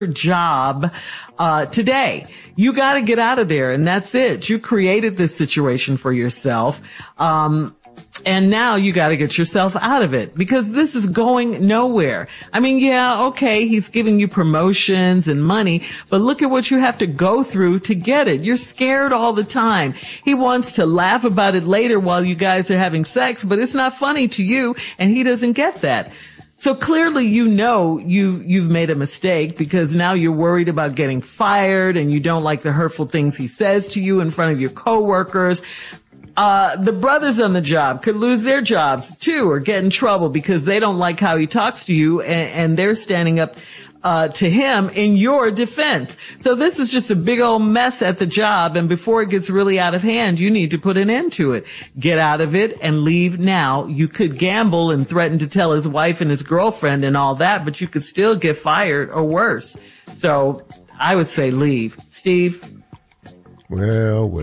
job today. You got to get out of there, and that's it. You created this situation for yourself. And now you got to get yourself out of it because this is going nowhere. I mean, yeah, okay, he's giving you promotions and money, but look at what you have to go through to get it. You're scared all the time. He wants to laugh about it later while you guys are having sex, but it's not funny to you, and he doesn't get that. So clearly, you know, you've made a mistake because now you're worried about getting fired and you don't like the hurtful things he says to you in front of your coworkers. The brothers on the job could lose their jobs too or get in trouble because they don't like how he talks to you and they're standing up to him in your defense. So this is just a big old mess at the job, and before it gets really out of hand, you need to put an end to it. Get out of it and leave now. You could gamble and threaten to tell his wife and his girlfriend and all that, but you could still get fired or worse. So I would say leave. Steve? Well.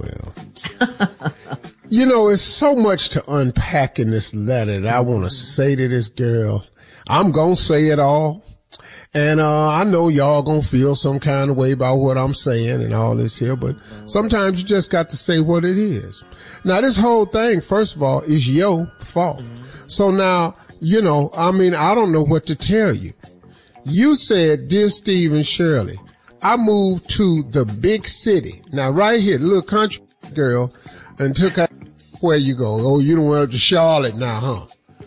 You know, it's so much to unpack in this letter that I want to say to this girl. I'm going to say it all. And I know y'all going to feel some kind of way about what I'm saying and all this here, but sometimes you just got to say what it is. Now, this whole thing, first of all, is your fault. So now, you know, I mean, I don't know what to tell you. You said, dear Steve and Shirley, I moved to the big city. Now, right here, the little country girl, and took out where you go. Oh, you done went up to Charlotte now, huh?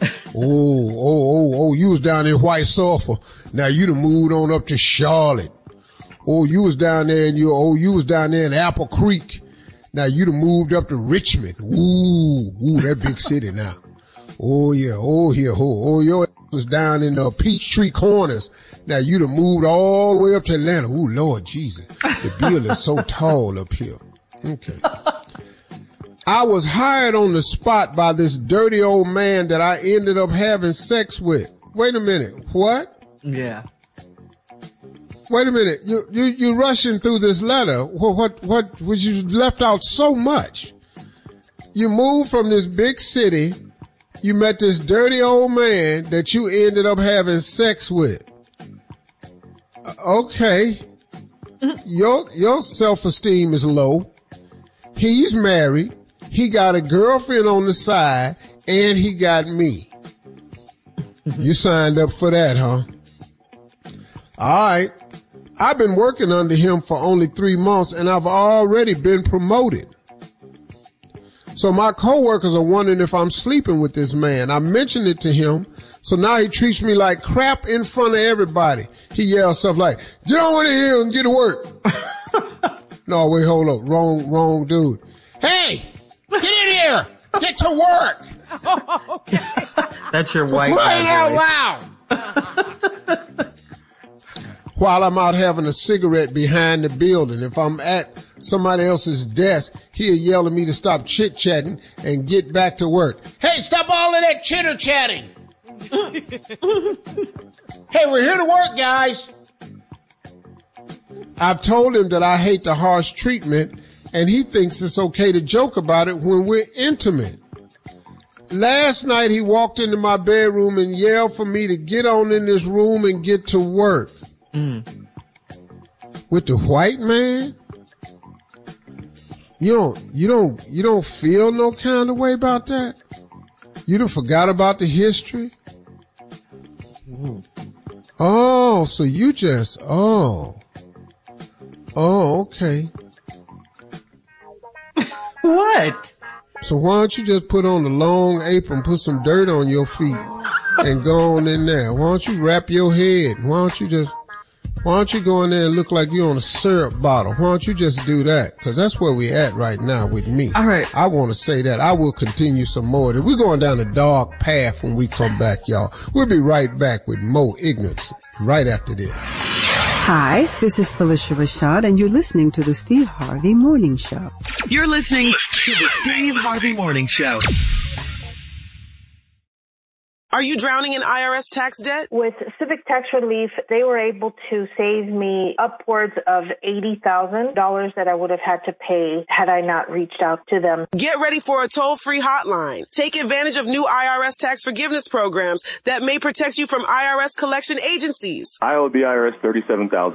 Oh, you was down in White Sulphur. Now you done moved on up to Charlotte. Oh, you was down there you was down there in Apple Creek. Now you done moved up to Richmond. Ooh, that big city now. Oh yeah, your ass was down in Peachtree Corners. Now you done moved all the way up to Atlanta. Ooh, Lord Jesus. The bill is so tall up here. Okay. I was hired on the spot by this dirty old man that I ended up having sex with. Wait a minute. What? Yeah. Wait a minute. You rushing through this letter. What was you left out so much? You moved from this big city. You met this dirty old man that you ended up having sex with. Okay. Your self-esteem is low. He's married. He got a girlfriend on the side, and he got me. You signed up for that, huh? All right. I've been working under him for only 3 months, and I've already been promoted. So my coworkers are wondering if I'm sleeping with this man. I mentioned it to him, so now he treats me like crap in front of everybody. He yells stuff like, get on in here and get to work. No, wait, hold up. Wrong dude. Hey! Get in here! Get to work! Okay. That's your white guy. Play out loud! While I'm out having a cigarette behind the building, if I'm at somebody else's desk, he'll yell at me to stop chit-chatting and get back to work. Hey, stop all of that chitter-chatting! Hey, we're here to work, guys! I've told him that I hate the harsh treatment, and he thinks it's okay to joke about it when we're intimate. Last night he walked into my bedroom and yelled for me to get on in this room and get to work. With the white man? You don't feel no kind of way about that? You done forgot about the history? Oh, so you just, okay. What? So why don't you just put on the long apron, put some dirt on your feet, and go on in there? Why don't you wrap your head? Why don't you go in there and look like you're on a syrup bottle? Why don't you just do that? Because that's where we're at right now with me. All right. I want to say that. I will continue some more. We're going down a dark path when we come back, y'all. We'll be right back with more ignorance right after this. Hi, this is Felicia Rashad, and you're listening to the Steve Harvey Morning Show. You're listening to the Steve Harvey Morning Show. Are you drowning in IRS tax debt? With Civic Tax Relief, they were able to save me upwards of $80,000 that I would have had to pay had I not reached out to them. Get ready for a toll-free hotline. Take advantage of new IRS tax forgiveness programs that may protect you from IRS collection agencies. I owe the IRS $37,000.